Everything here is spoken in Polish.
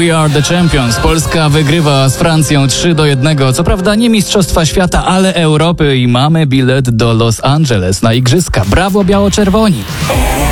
We are the champions. Polska wygrywa z Francją 3-1. Co prawda nie Mistrzostwa Świata, ale Europy i mamy bilet do Los Angeles na Igrzyska. Brawo biało-czerwoni!